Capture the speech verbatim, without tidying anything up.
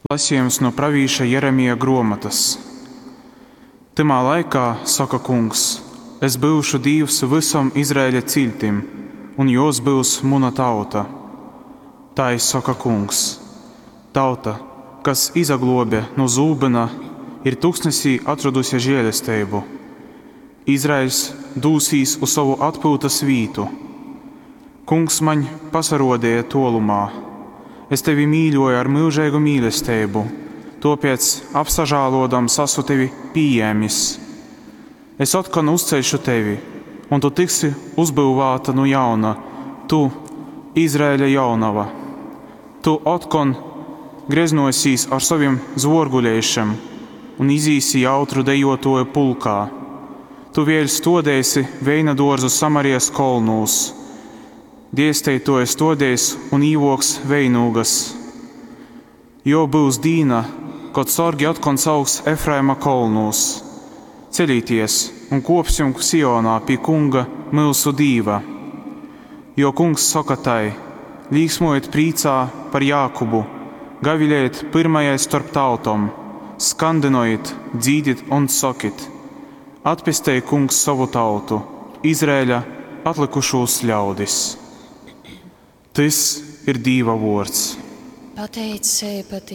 Lasījums no pravīša Jeremija grāmatas. Timā laikā, saka kungs, es būšu Dievs visam Izraēļa ciltim, un jūs būs muna tauta. Tā ir saka kungs. Tauta, kas izaglobē no zūbena, ir tūkstnesī atradusi žēlestību. Izraēļs dūsīs uz savu atpūtas vītu. Kungs man pasarodēja tolumā. Es tevi mīļoju ar milžēgu mīlestību, tāpēc apsažālodams esmu tevi pieņēmis. Es atkal uzceļšu tevi, un tu tiksi uzbūvēta no jauna, tu, Izraēļa jaunava. Tu atkal greznosīs ar saviem zvorguļiešiem un izīsi jautru dejotoju pulkā. Tu vēl stodēsi veina dārzu Samarijas kolnūs. Diestētojas stodēs un īvoks veinūgas. Jo būs dīna, kad sorgi atkon sauks Efraima kolnūs. Celīties un kopsim Sionā pie kunga milsu dīva. Jo kungs saka tai, līksmojiet prīcā par Jākubu, gavilējiet pirmajai starp tautom, skandinojiet, dzīdiet un sakit. Atpestēja kungs savu tautu, Izraēļa atlikušos ļaudis. Tas ir Dieva vārds. Pateicēja pati